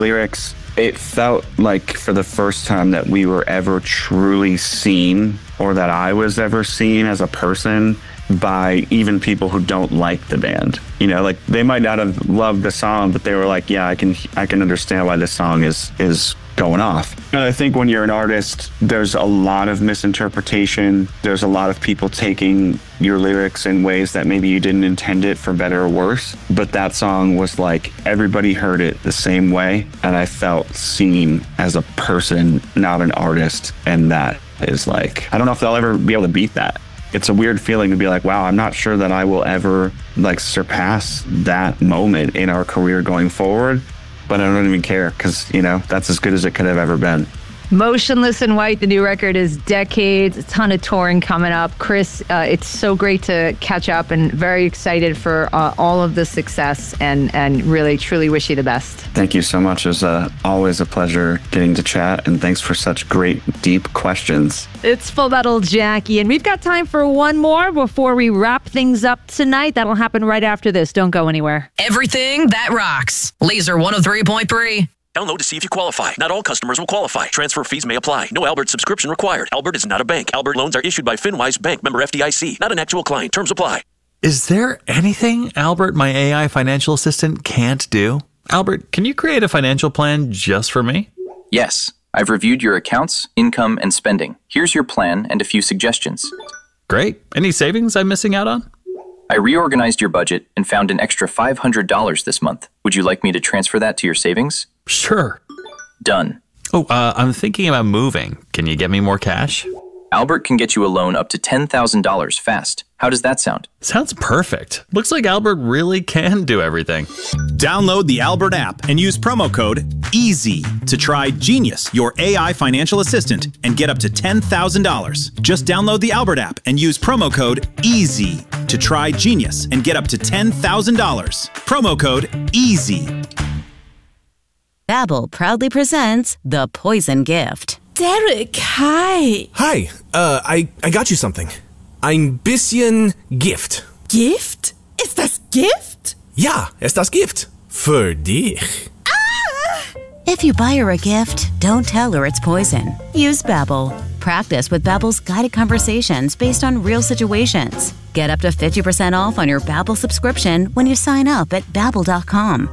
lyrics. It felt like for the first time that we were ever truly seen, or that I was ever seen as a person by even people who don't like the band. You know, like they might not have loved the song, but they were like, yeah, I can understand why this song is going off. And I think when you're an artist, there's a lot of misinterpretation. There's a lot of people taking your lyrics in ways that maybe you didn't intend it, for better or worse. But that song was like, everybody heard it the same way. And I felt seen as a person, not an artist. And that is like, I don't know if they'll ever be able to beat that. It's a weird feeling to be like, wow, I'm not sure that I will ever like surpass that moment in our career going forward. But I don't even care, because, you know, that's as good as it could have ever been. Motionless in White, the new record is Decades. A ton of touring coming up. Chris, it's so great to catch up, and very excited for all of the success, and really, truly wish you the best. Thank you so much. It was always a pleasure getting to chat, and thanks for such great, deep questions. It's Full Metal Jackie, and we've got time for one more before we wrap things up tonight. That'll happen right after this. Don't go anywhere. Everything that rocks. Laser 103.3. Download to see if you qualify. Not all customers will qualify. Transfer fees may apply. No Albert subscription required. Albert is not a bank. Albert loans are issued by FinWise Bank, member FDIC. Not an actual client. Terms apply. Is there anything Albert, my AI financial assistant, can't do? Albert, can you create a financial plan just for me? Yes. I've reviewed your accounts, income, and spending. Here's your plan and a few suggestions. Great. Any savings I'm missing out on? I reorganized your budget and found an extra $500 this month. Would you like me to transfer that to your savings? Sure. Done. Oh, I'm thinking about moving. Can you get me more cash? Albert can get you a loan up to $10,000 fast. How does that sound? Sounds perfect. Looks like Albert really can do everything. Download the Albert app and use promo code EASY to try Genius, your AI financial assistant, and get up to $10,000. Just download the Albert app and use promo code EASY to try Genius and get up to $10,000. Promo code EASY. Babbel proudly presents The Poison Gift. Derek, hi. Hi, I got you something. Ein bisschen Gift. Gift? Ist das Gift? Ja, ist das Gift. Für dich. If you buy her a gift, don't tell her it's poison. Use Babbel. Practice with Babbel's guided conversations based on real situations. Get up to 50% off on your Babbel subscription when you sign up at Babbel.com.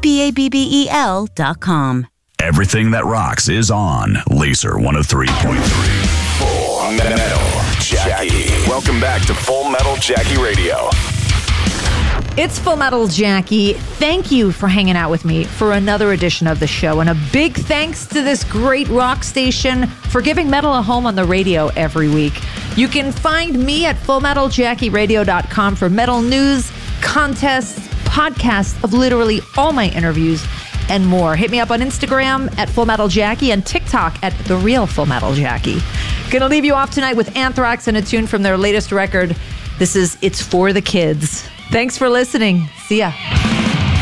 Babbel.com. Everything that rocks is on Laser 103.3. Full Metal Jackie. Welcome back to Full Metal Jackie Radio. It's Full Metal Jackie. Thank you for hanging out with me for another edition of the show. And a big thanks to this great rock station for giving metal a home on the radio every week. You can find me at FullMetalJackieRadio.com for metal news, contests, podcasts of literally all my interviews, and more. Hit me up on Instagram at Full Metal Jackie and TikTok at The Real Full Metal Jackie. Gonna leave you off tonight with Anthrax and a tune from their latest record. This is It's For the Kids. Thanks for listening. See ya.